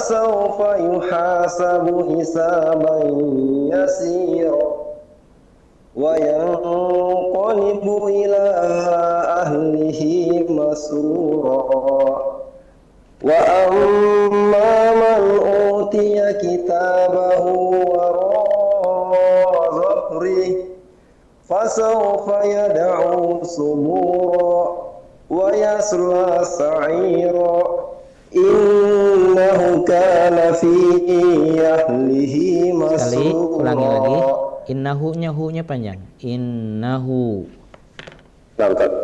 fasawfa yuhasabu hisaban yasira wa yanqalibu ila ahlihi masrura wa amma man utiya kitabahu wara'a dhahrihi fasawfa yad'u subura wa yasla sa'ira innahu kana fi ahlihi masrura. Sekali ulangi lagi. Innahu nya panjang. Innahu. Nah,